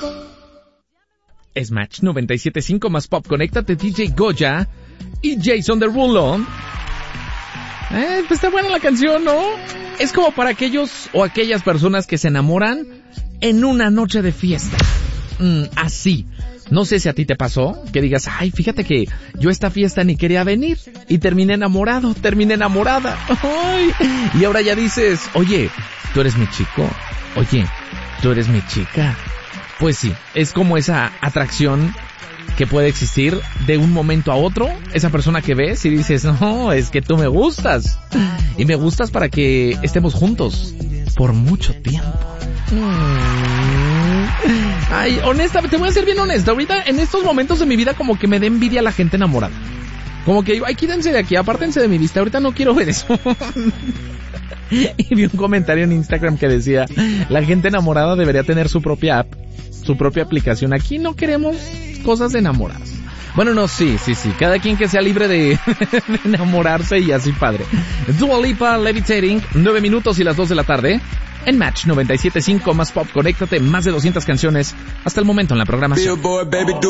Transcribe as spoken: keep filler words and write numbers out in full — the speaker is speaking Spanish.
Es Match noventa y siete punto cinco más Pop. Conéctate, D J Goya y Jason Derulo. Eh, pues está buena la canción, ¿no? Es como para aquellos o aquellas personas que se enamoran en una noche de fiesta. Mm, así. No sé si a ti te pasó, que digas, ay, fíjate que yo a esta fiesta ni quería venir y terminé enamorado, terminé enamorada. Ay, y ahora ya dices, oye, tú eres mi chico, oye, tú eres mi chica. Pues sí, es como esa atracción que puede existir de un momento a otro, esa persona que ves y dices, no, es que tú me gustas, y me gustas para que estemos juntos por mucho tiempo. Ay, honestamente, te voy a ser bien honesta, ahorita en estos momentos de mi vida como que me da envidia la gente enamorada. Como que digo, ay, quídense de aquí, apártense de mi vista, ahorita no quiero ver eso. Y vi un comentario en Instagram que decía, la gente enamorada debería tener su propia app, su propia aplicación. Aquí no queremos cosas de enamoradas. Bueno, no, sí, sí, sí, cada quien que sea libre de, de enamorarse y así padre. Dua Lipa, Levitating, nueve minutos y las dos de la tarde. En Match noventa y siete punto cinco más Pop. Conéctate, más de doscientas canciones hasta el momento en la programación.